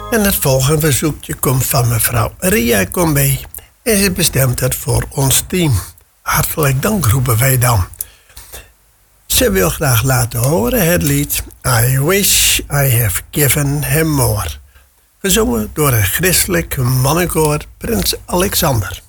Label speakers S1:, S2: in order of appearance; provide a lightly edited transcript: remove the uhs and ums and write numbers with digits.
S1: En het volgende verzoekje komt van mevrouw Ria Combe. En ze bestemt het voor ons team. Hartelijk dank roepen wij dan. Ze wil graag laten horen het lied I Wish I Have Given Him More. Gezongen door het christelijk mannenkoor Prins Alexander.